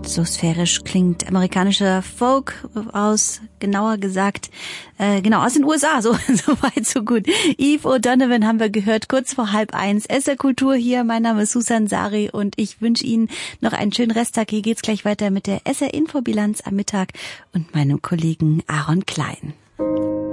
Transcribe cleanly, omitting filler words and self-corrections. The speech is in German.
So sphärisch klingt amerikanischer Folk aus, genauer gesagt, aus den USA. So weit, so gut. Eve O'Donovan haben wir gehört, kurz vor 12:30. SR Kultur hier. Mein Name ist Susan Sari und ich wünsche Ihnen noch einen schönen Resttag. Hier geht's gleich weiter mit der SR Infobilanz am Mittag und meinem Kollegen Aaron Klein.